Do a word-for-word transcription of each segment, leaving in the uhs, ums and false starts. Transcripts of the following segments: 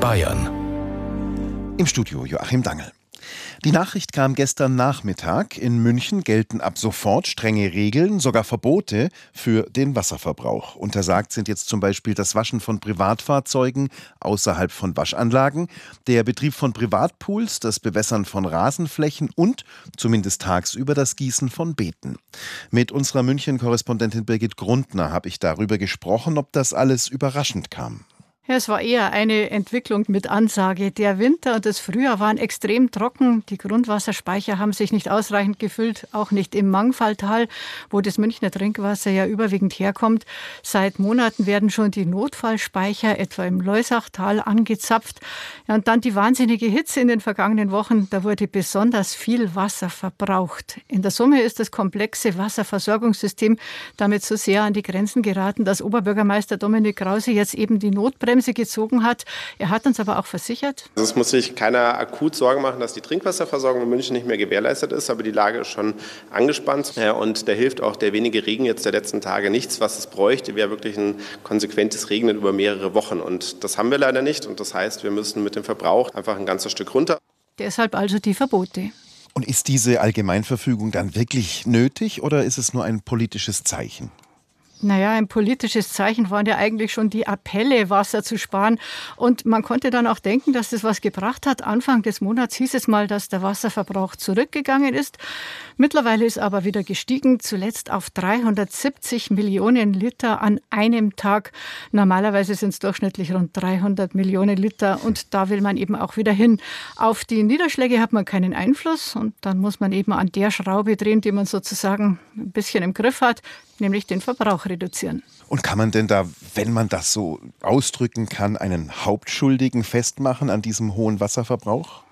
Bayern. Im Studio Joachim Dangel. Die Nachricht kam gestern Nachmittag. In München gelten ab sofort strenge Regeln, sogar Verbote für den Wasserverbrauch. Untersagt sind jetzt zum Beispiel das Waschen von Privatfahrzeugen außerhalb von Waschanlagen, der Betrieb von Privatpools, das Bewässern von Rasenflächen und zumindest tagsüber das Gießen von Beeten. Mit unserer München-Korrespondentin Birgit Grundner habe ich darüber gesprochen, ob das alles überraschend kam. Ja, es war eher eine Entwicklung mit Ansage. Der Winter und das Frühjahr waren extrem trocken. Die Grundwasserspeicher haben sich nicht ausreichend gefüllt, auch nicht im Mangfalltal, wo das Münchner Trinkwasser ja überwiegend herkommt. Seit Monaten werden schon die Notfallspeicher, etwa im Loisachtal, angezapft. Ja, und dann die wahnsinnige Hitze in den vergangenen Wochen. Da wurde besonders viel Wasser verbraucht. In der Summe ist das komplexe Wasserversorgungssystem damit so sehr an die Grenzen geraten, dass Oberbürgermeister Dominik Krause jetzt eben die Notbremse gezogen hat. Er hat uns aber auch versichert: Also es muss sich keiner akut Sorgen machen, dass die Trinkwasserversorgung in München nicht mehr gewährleistet ist, aber die Lage ist schon angespannt. Ja, und da hilft auch der wenige Regen jetzt der letzten Tage nichts. Was es bräuchte, wäre wirklich ein konsequentes Regnen über mehrere Wochen. Und das haben wir leider nicht. Und das heißt, wir müssen mit dem Verbrauch einfach ein ganzes Stück runter. Deshalb also die Verbote. Und ist diese Allgemeinverfügung dann wirklich nötig oder ist es nur ein politisches Zeichen? Naja, ein politisches Zeichen waren ja eigentlich schon die Appelle, Wasser zu sparen. Und man konnte dann auch denken, dass das was gebracht hat. Anfang des Monats hieß es mal, dass der Wasserverbrauch zurückgegangen ist. Mittlerweile ist aber wieder gestiegen, zuletzt auf dreihundertsiebzig Millionen Liter an einem Tag. Normalerweise sind es durchschnittlich rund dreihundert Millionen Liter. Und da will man eben auch wieder hin. Auf die Niederschläge hat man keinen Einfluss. Und dann muss man eben an der Schraube drehen, die man sozusagen ein bisschen im Griff hat, nämlich den Verbrauch reduzieren. Und kann man denn da, wenn man das so ausdrücken kann, einen Hauptschuldigen festmachen an diesem hohen Wasserverbrauch?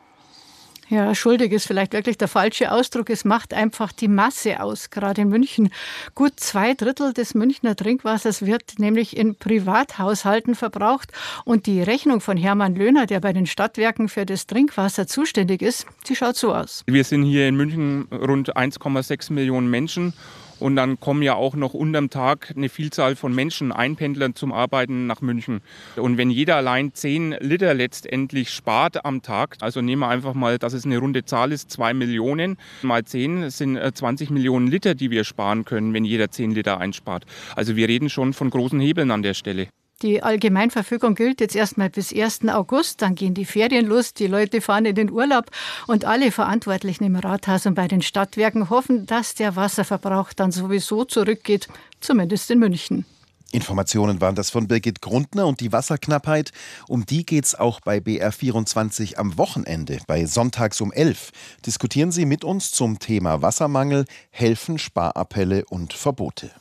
Ja, schuldig ist vielleicht wirklich der falsche Ausdruck. Es macht einfach die Masse aus, gerade in München. Gut zwei Drittel des Münchner Trinkwassers wird nämlich in Privathaushalten verbraucht. Und die Rechnung von Hermann Löhner, der bei den Stadtwerken für das Trinkwasser zuständig ist, die schaut so aus. Wir sind hier in München rund eins Komma sechs Millionen Menschen. Und dann kommen ja auch noch unterm Tag eine Vielzahl von Menschen, Einpendlern zum Arbeiten nach München. Und wenn jeder allein zehn Liter letztendlich spart am Tag, also nehmen wir einfach mal, dass es eine runde Zahl ist, zwei Millionen mal zehn sind zwanzig Millionen Liter, die wir sparen können, wenn jeder zehn Liter einspart. Also wir reden schon von großen Hebeln an der Stelle. Die Allgemeinverfügung gilt jetzt erstmal bis ersten August, dann gehen die Ferien los, die Leute fahren in den Urlaub und alle Verantwortlichen im Rathaus und bei den Stadtwerken hoffen, dass der Wasserverbrauch dann sowieso zurückgeht, zumindest in München. Informationen waren das von Birgit Grundner und die Wasserknappheit, um die geht's auch bei B R vierundzwanzig am Wochenende, bei Sonntags um elf. Diskutieren Sie mit uns zum Thema Wassermangel, helfen Sparappelle und Verbote.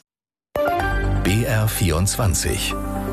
B R vierundzwanzig.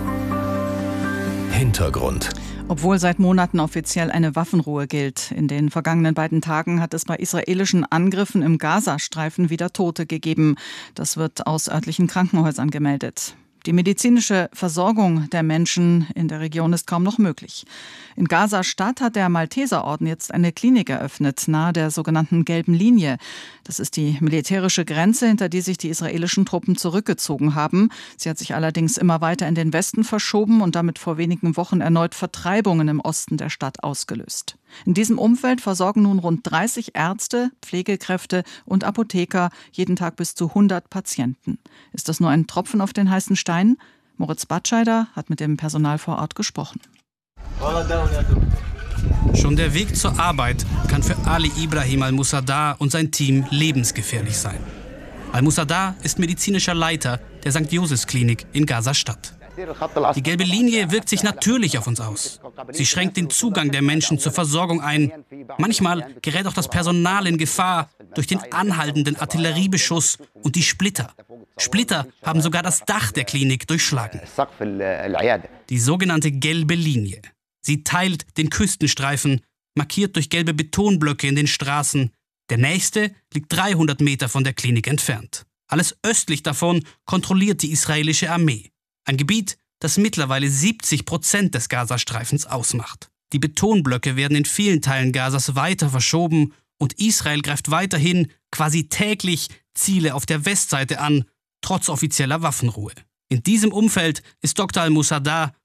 Hintergrund. Obwohl seit Monaten offiziell eine Waffenruhe gilt. In den vergangenen beiden Tagen hat es bei israelischen Angriffen im Gazastreifen wieder Tote gegeben. Das wird aus örtlichen Krankenhäusern gemeldet. Die medizinische Versorgung der Menschen in der Region ist kaum noch möglich. In Gaza-Stadt hat der Malteserorden jetzt eine Klinik eröffnet, nahe der sogenannten Gelben Linie. Das ist die militärische Grenze, hinter die sich die israelischen Truppen zurückgezogen haben. Sie hat sich allerdings immer weiter in den Westen verschoben und damit vor wenigen Wochen erneut Vertreibungen im Osten der Stadt ausgelöst. In diesem Umfeld versorgen nun rund dreißig Ärzte, Pflegekräfte und Apotheker jeden Tag bis zu hundert Patienten. Ist das nur ein Tropfen auf den heißen Stein? Moritz Batscheider hat mit dem Personal vor Ort gesprochen. Schon der Weg zur Arbeit kann für Ali Ibrahim al-Musadar und sein Team lebensgefährlich sein. Al-Musadar ist medizinischer Leiter der Sankt Josephs Klinik in Gaza-Stadt. Die gelbe Linie wirkt sich natürlich auf uns aus. Sie schränkt den Zugang der Menschen zur Versorgung ein. Manchmal gerät auch das Personal in Gefahr durch den anhaltenden Artilleriebeschuss und die Splitter. Splitter haben sogar das Dach der Klinik durchschlagen. Die sogenannte gelbe Linie. Sie teilt den Küstenstreifen, markiert durch gelbe Betonblöcke in den Straßen. Der nächste liegt dreihundert Meter von der Klinik entfernt. Alles östlich davon kontrolliert die israelische Armee. Ein Gebiet, das mittlerweile siebzig Prozent des Gazastreifens ausmacht. Die Betonblöcke werden in vielen Teilen Gazas weiter verschoben und Israel greift weiterhin quasi täglich Ziele auf der Westseite an, trotz offizieller Waffenruhe. In diesem Umfeld ist Doktor al-Musadar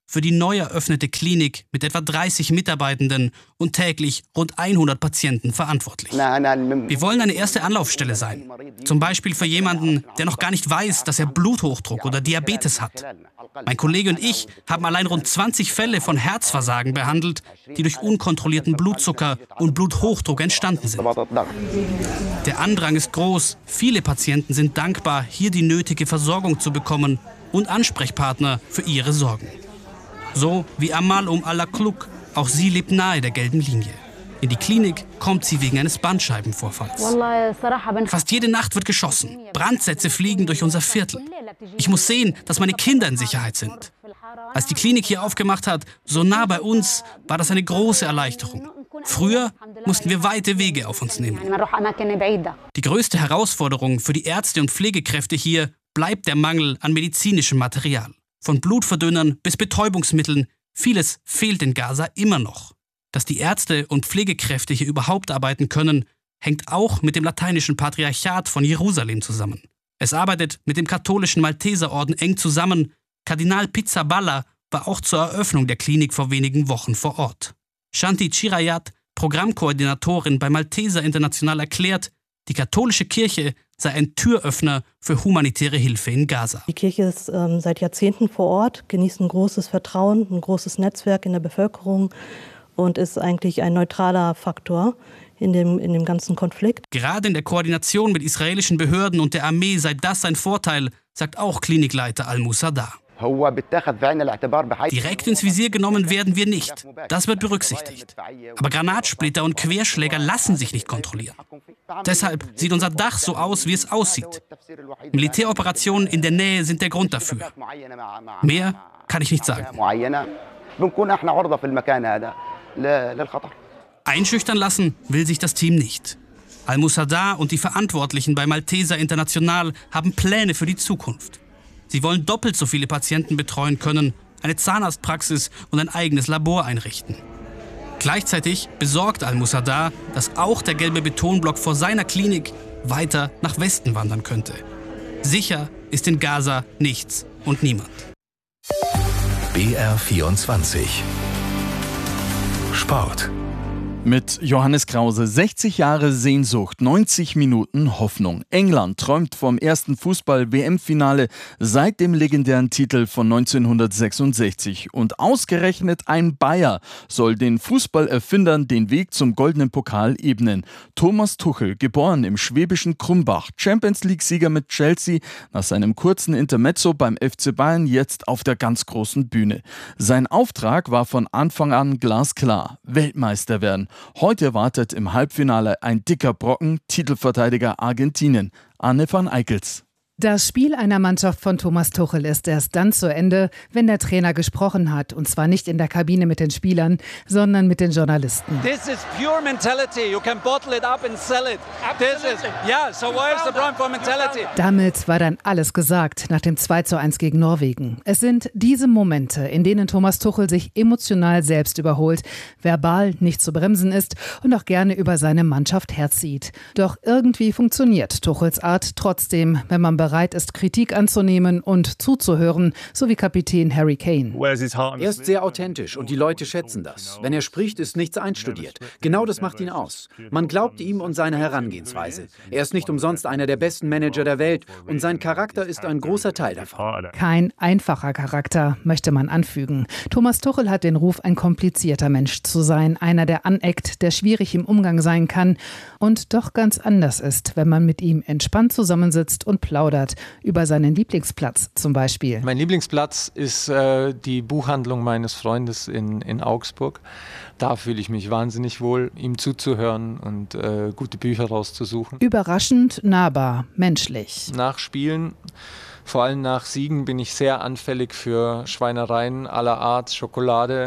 für die neu eröffnete Klinik mit etwa dreißig Mitarbeitenden und täglich rund hundert Patienten verantwortlich. Wir wollen eine erste Anlaufstelle sein. Zum Beispiel für jemanden, der noch gar nicht weiß, dass er Bluthochdruck oder Diabetes hat. Mein Kollege und ich haben allein rund zwanzig Fälle von Herzversagen behandelt, die durch unkontrollierten Blutzucker und Bluthochdruck entstanden sind. Der Andrang ist groß. Viele Patienten sind dankbar, hier die nötige Versorgung zu bekommen und Ansprechpartner für ihre Sorgen. So wie Amal Um Al-Akluk, auch sie lebt nahe der gelben Linie. In die Klinik kommt sie wegen eines Bandscheibenvorfalls. Fast jede Nacht wird geschossen. Brandsätze fliegen durch unser Viertel. Ich muss sehen, dass meine Kinder in Sicherheit sind. Als die Klinik hier aufgemacht hat, so nah bei uns, war das eine große Erleichterung. Früher mussten wir weite Wege auf uns nehmen. Die größte Herausforderung für die Ärzte und Pflegekräfte hier bleibt der Mangel an medizinischem Material. Von Blutverdünnern bis Betäubungsmitteln, vieles fehlt in Gaza immer noch. Dass die Ärzte und Pflegekräfte hier überhaupt arbeiten können, hängt auch mit dem lateinischen Patriarchat von Jerusalem zusammen. Es arbeitet mit dem katholischen Malteserorden eng zusammen. Kardinal Pizzaballa war auch zur Eröffnung der Klinik vor wenigen Wochen vor Ort. Shanti Chirayat, Programmkoordinatorin bei Malteser International, erklärt, die katholische Kirche sei ein Türöffner für humanitäre Hilfe in Gaza. Die Kirche ist ähm, seit Jahrzehnten vor Ort, genießt ein großes Vertrauen, ein großes Netzwerk in der Bevölkerung und ist eigentlich ein neutraler Faktor in dem, in dem ganzen Konflikt. Gerade in der Koordination mit israelischen Behörden und der Armee sei das ein Vorteil, sagt auch Klinikleiter Al-Musaddah. Direkt ins Visier genommen werden wir nicht. Das wird berücksichtigt. Aber Granatsplitter und Querschläger lassen sich nicht kontrollieren. Deshalb sieht unser Dach so aus, wie es aussieht. Militäroperationen in der Nähe sind der Grund dafür. Mehr kann ich nicht sagen. Einschüchtern lassen will sich das Team nicht. Al-Musaddah und die Verantwortlichen bei Malteser International haben Pläne für die Zukunft. Sie wollen doppelt so viele Patienten betreuen können, eine Zahnarztpraxis und ein eigenes Labor einrichten. Gleichzeitig besorgt Al-Musaddah, dass auch der gelbe Betonblock vor seiner Klinik weiter nach Westen wandern könnte. Sicher ist in Gaza nichts und niemand. B R vierundzwanzig Sport. Mit Johannes Krause. sechzig Jahre Sehnsucht, neunzig Minuten Hoffnung. England träumt vom ersten Fußball-W M-Finale seit dem legendären Titel von neunzehnhundertsechsundsechzig. Und ausgerechnet ein Bayer soll den Fußballerfindern den Weg zum goldenen Pokal ebnen. Thomas Tuchel, geboren im schwäbischen Krumbach, Champions-League-Sieger mit Chelsea, nach seinem kurzen Intermezzo beim F C Bayern jetzt auf der ganz großen Bühne. Sein Auftrag war von Anfang an glasklar: Weltmeister werden. Heute wartet im Halbfinale ein dicker Brocken, Titelverteidiger Argentinien, Anne van Eickels. Das Spiel einer Mannschaft von Thomas Tuchel ist erst dann zu Ende, wenn der Trainer gesprochen hat. Und zwar nicht in der Kabine mit den Spielern, sondern mit den Journalisten. This is pure mentality. You can bottle it up and sell it. This is, yeah, so where's the problem for mentality? Damit war dann alles gesagt nach dem zwei zu eins gegen Norwegen. Es sind diese Momente, in denen Thomas Tuchel sich emotional selbst überholt, verbal nicht zu bremsen ist und auch gerne über seine Mannschaft herzieht. Doch irgendwie funktioniert Tuchels Art trotzdem, wenn man bereit ist, Kritik anzunehmen und zuzuhören, so wie Kapitän Harry Kane. Er ist sehr authentisch und die Leute schätzen das. Wenn er spricht, ist nichts einstudiert. Genau das macht ihn aus. Man glaubt ihm und seiner Herangehensweise. Er ist nicht umsonst einer der besten Manager der Welt und sein Charakter ist ein großer Teil davon. Kein einfacher Charakter, möchte man anfügen. Thomas Tuchel hat den Ruf, ein komplizierter Mensch zu sein, einer, der aneckt, der schwierig im Umgang sein kann und doch ganz anders ist, wenn man mit ihm entspannt zusammensitzt und plaudert. Über seinen Lieblingsplatz zum Beispiel. Mein Lieblingsplatz ist äh, die Buchhandlung meines Freundes in, in Augsburg. Da fühle ich mich wahnsinnig wohl, ihm zuzuhören und äh, gute Bücher rauszusuchen. Überraschend, nahbar, menschlich. Nach Spielen, vor allem nach Siegen, bin ich sehr anfällig für Schweinereien aller Art, Schokolade,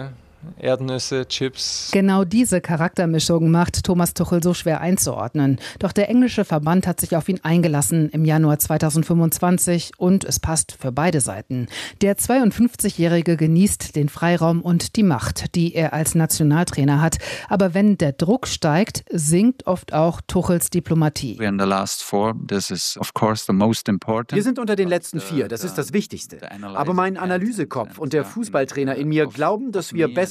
Erdnüsse, Chips. Genau diese Charaktermischung macht Thomas Tuchel so schwer einzuordnen. Doch der englische Verband hat sich auf ihn eingelassen im Januar zweitausendfünfundzwanzig und es passt für beide Seiten. Der zweiundfünfzigjährige genießt den Freiraum und die Macht, die er als Nationaltrainer hat. Aber wenn der Druck steigt, sinkt oft auch Tuchels Diplomatie. Wir sind unter den letzten vier, das ist das Wichtigste. Aber mein Analysekopf und der Fußballtrainer in mir glauben, dass wir besser